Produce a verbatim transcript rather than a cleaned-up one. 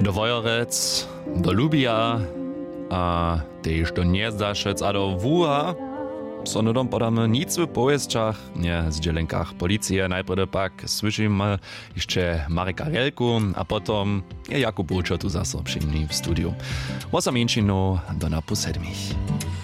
do Wojorec, do Lubia, a tež do Niezdašec a do Wuha. So nudom podamy nic w pojeźdźach, nie z dzielenkach policji. Najpierw pak słyszymy jeszcze Mareka Relku, a potom je Jakub Bučo tu zase przy mnie w studiu. Osam do na pół siedmich.